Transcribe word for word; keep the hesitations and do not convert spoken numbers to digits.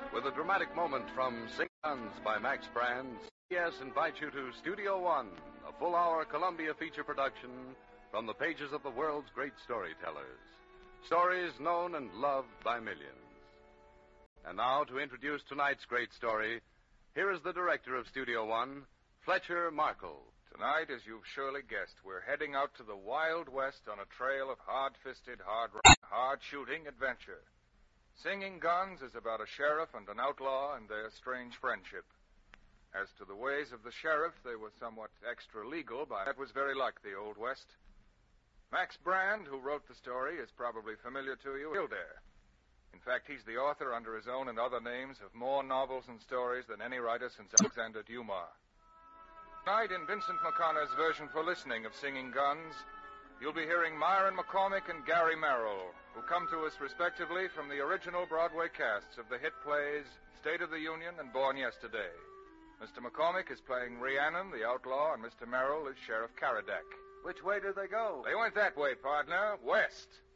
With a dramatic moment from Sing Guns by Max Brand, C B S invites you to Studio One, a full-hour Columbia feature production from the pages of the world's great storytellers. Stories known and loved by millions. And now, to introduce tonight's great story, here is the director of Studio One, Fletcher Markle. Tonight, as you've surely guessed, we're heading out to the Wild West on a trail of hard-fisted, hard, hard-shooting adventure. Singing Guns is about a sheriff and an outlaw and their strange friendship. As to the ways of the sheriff, they were somewhat extra-legal, but that was very like the Old West. Max Brand, who wrote the story, is probably familiar to you. Kildare. In fact, he's the author under his own and other names of more novels and stories than any writer since Alexander Dumas. Tonight, in Vincent McConaughey's version for listening of Singing Guns, you'll be hearing Myron McCormick and Gary Merrill, who come to us respectively from the original Broadway casts of the hit plays State of the Union and Born Yesterday. Mister McCormick is playing Rhiannon, the outlaw, and Mister Merrill is Sheriff Caradoc. Which way did they go? They went that way, partner, west.